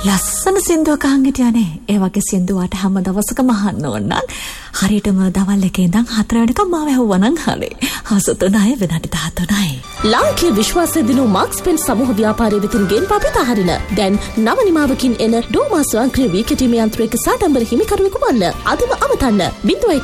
ලස්සන සින්දුවක් අහන් හිටියානේ. ඒ වගේ සින්දුවට හැම දවසකම අහන්න ඕන නම් හරියටම දවල් 1 ඉඳන් 4 වෙනකම් මාව ඇහුවනම් හරි. හසුතුනායි වෙනට 13යි. ලාංකීය විශ්වාසය දිනු මාක්ස් පෙන් සමූහ ව්‍යාපාරයේ වෙතින් ගෙන් පාපිත හරින. දැන් නව නිමාවකින් එන ඩෝමා ස්වයංක්‍රීය වී කෙටීමේ යන්ත්‍රයක සාඩම්බර හිමිකරුවෙකු වන්න. අදම අමතන්න 01